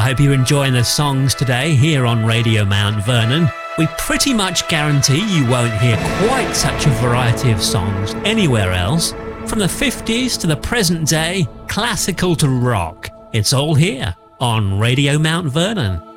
I hope you're enjoying the songs today here on Radio Mount Vernon. We pretty much guarantee you won't hear quite such a variety of songs anywhere else. From the 50s to the present day, classical to rock, it's all here on Radio Mount Vernon.